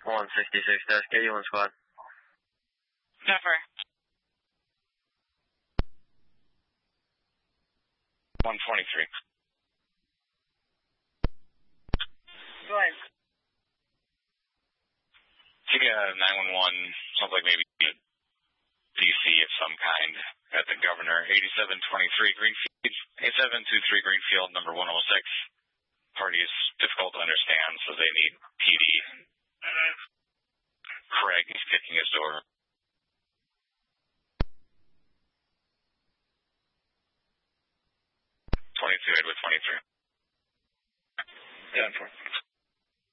166-KU1 squad. Never. 123. Go ahead. Take a 911, sounds like maybe DC of some kind at the Governor, 8723 Greenfield, 8723 Greenfield, number 106. Party is difficult to understand, so they need PD. Craig is kicking his door. 22 Edward 23. 10-4.